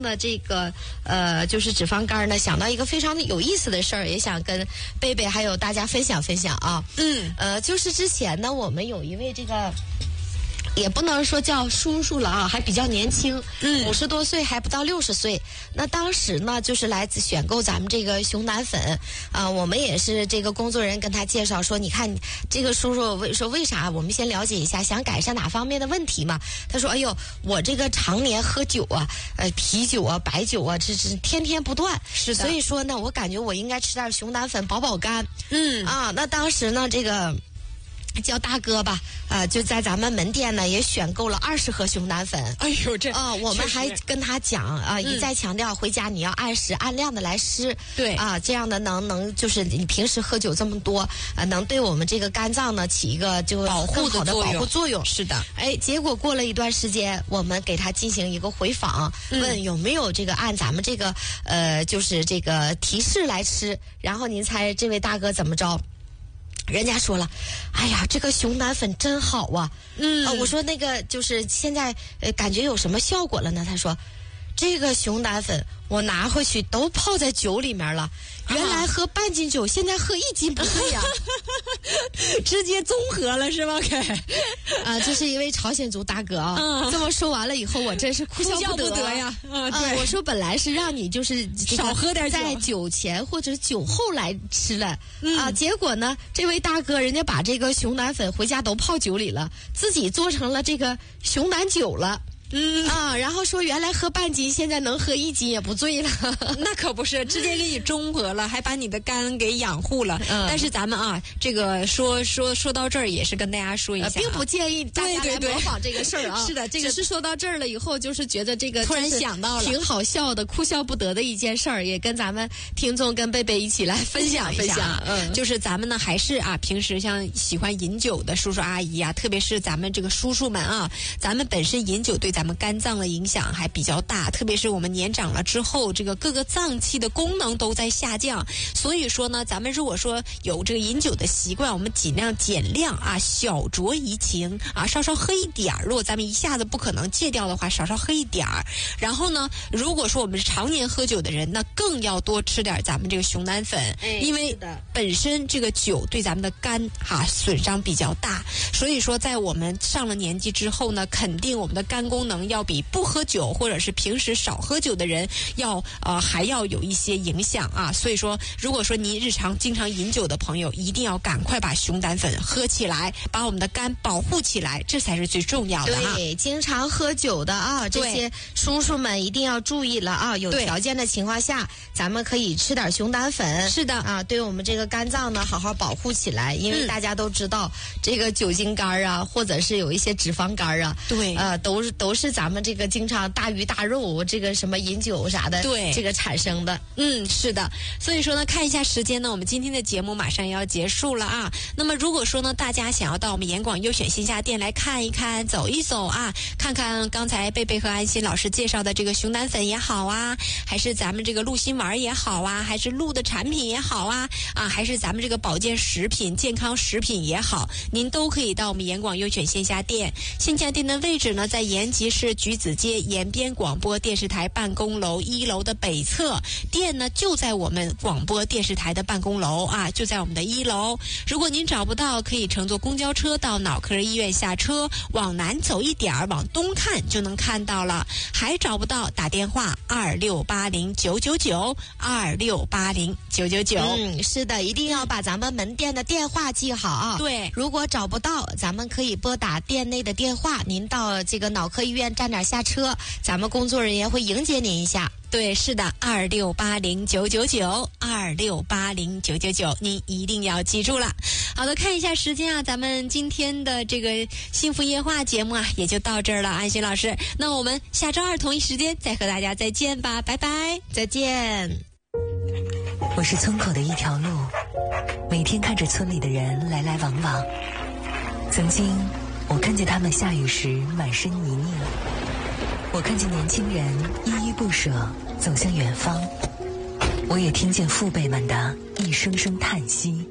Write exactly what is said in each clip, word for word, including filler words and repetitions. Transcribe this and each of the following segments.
那这个呃，就是脂肪肝呢，想到一个非常的有意思的事儿，也想跟贝贝还有大家分享分享啊。 嗯， 呃，就是之前呢，我们有一位这个。也不能说叫叔叔了啊，还比较年轻， 嗯， 五十多岁还不到六十岁。那当时呢，就是来自选购咱们这个熊胆粉啊、呃，我们也是这个工作人员跟他介绍说，你看这个叔叔为说为啥？我们先了解一下，想改善哪方面的问题嘛？他说，哎呦，我这个常年喝酒啊，呃，啤酒啊，白酒啊，这是天天不断， 是的。 所以说呢，我感觉我应该吃点熊胆粉保保肝。 嗯啊，那当时呢，这个。叫大哥吧，啊、呃，就在咱们门店呢也选购了二十盒熊胆粉。 哎呦，这啊、呃，我们还跟他讲啊、呃，一再强调回家你要按时按量的来吃。 对啊、呃，这样的能能就是你平时喝酒这么多啊、呃，能对我们这个肝脏呢起一个就保护的保护作用。 是的， 哎，结果过了一段时间，我们给他进行一个回访，嗯、问有没有这个按咱们这个呃就是这个提示来吃，然后您猜这位大哥怎么着？人家说了，哎呀，这个熊胆粉真好啊！嗯、呃，我说那个就是现在呃，感觉有什么效果了呢？他说，这个熊胆粉我拿回去都泡在酒里面了，原来喝半斤酒，现在喝一斤不对呀、啊， 直接综合了是吗？给啊，这是一位朝鲜族大哥啊。嗯、这么说完了以后，我真是哭笑不得, 不得呀！ 啊，对，我说本来是让你就是少喝点酒， 在酒前或者酒后来吃了、嗯、啊，结果呢，这位大哥人家把这个熊胆粉回家都泡酒里了，自己做成了这个熊胆酒了。嗯啊，然后说原来喝半斤，现在能喝一斤也不醉了。 那可不是，直接给你中和了，还把你的肝给养护了。嗯，但是咱们啊，这个说说说到这儿，也是跟大家说一下、啊呃， 并不建议大家来模仿这个事儿啊。 是的，这个只是说到这儿了以后，就是觉得这个突然想到了， 挺好笑的，哭笑不得的一件事儿，也跟咱们听众跟贝贝一起来分享一下。 嗯，就是咱们呢，还是啊，平时像喜欢饮酒的叔叔阿姨啊，特别是咱们这个叔叔们啊，咱们本身饮酒对咱们肝脏的影响还比较大，特别是我们年长了之后，这个各个脏器的功能都在下降。所以说呢，咱们如果说有这个饮酒的习惯，我们尽量减量啊，小酌怡情啊，稍稍喝一点儿。如果咱们一下子不可能戒掉的话，少少喝一点儿。然后呢，如果说我们是常年喝酒的人，那更要多吃点咱们这个熊胆粉， 哎、 因为本身这个酒对咱们的肝哈、啊、损伤比较大。所以说，在我们上了年纪之后呢，肯定我们的肝功能要比不喝酒或者是平时少喝酒的人要呃还要有一些影响啊。所以说，如果说您日常经常饮酒的朋友，一定要赶快把熊胆粉喝起来，把我们的肝保护起来，这才是最重要的啊。 对，经常喝酒的啊，这些叔叔们一定要注意了啊！有条件的情况下，咱们可以吃点熊胆粉。 是的啊，对我们这个肝脏呢好好保护起来，因为大家都知道、嗯、这个酒精肝啊，或者是有一些脂肪肝啊， 对， 呃，都是都是咱们这个经常大鱼大肉，这个什么饮酒啥的， 对， 这个产生的。 嗯，是的。所以说呢，看一下时间呢，我们今天的节目马上要结束了啊。那么如果说呢，大家想要到我们严广优选线下店来看一看、走一走啊，看看刚才贝贝和安心老师介绍的这个熊胆粉也好啊，还是咱们这个鹿心丸也好啊，还是鹿的产品也好啊，啊，还是咱们这个保健食品、健康食品也好，您都可以到我们严广优选线下店。线下店的位置呢，在延吉市橘子街延边广播电视台办公楼一楼的北侧，店呢就在我们广播电视台的办公楼啊，就在我们的一楼。如果您找不到，可以乘坐公交车到脑科医院下车，往南走一点儿，往东看就能看到了。还找不到，打电话二六八零九九九二六八零九九九。 嗯，是的，一定要把咱们门店的电话记好啊。 对， 如果找不到，咱们可以拨打店内的电话，您到这个脑科医院站点下车，咱们工作人员会迎接您一下。 对，是的，二六八零九九九二六八零九九九，您一定要记住了。好的，看一下时间啊，咱们今天的这个幸福夜话节目啊，也就到这儿了，安心老师。那我们下周二同一时间再和大家再见吧，拜拜， 再见。 我是村口的一条路，每天看着村里的人来来往往。曾经，我看见他们下雨时满身泥泞。我看见年轻人依依不舍走向远方，我也听见父辈们的一声声叹息。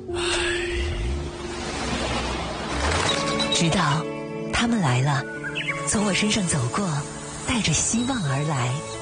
直到他们来了，从我身上走过，带着希望而来。